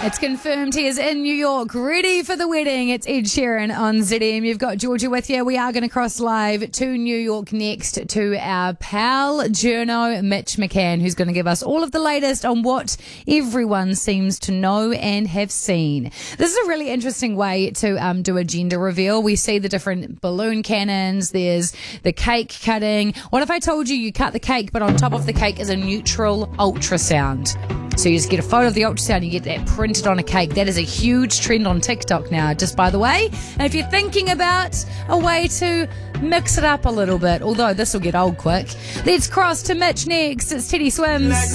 It's confirmed he is in New York, ready for the wedding. It's Ed Sheeran on ZM. You've got Georgia with you. We are going to cross live to New York next to our pal, journo Mitch McCann, who's going to give us all of the latest on what everyone seems to know and have seen. This is a really interesting way to do a gender reveal. We see the different balloon cannons. There's the cake cutting. What if I told you cut the cake, but on top of the cake is a neutral ultrasound? So you just get a photo of the ultrasound, you get that printed on a cake. That is a huge trend on TikTok now, just by the way. And if you're thinking about a way to mix it up a little bit, although this will get old quick, let's cross to Mitch next. It's Teddy Swims.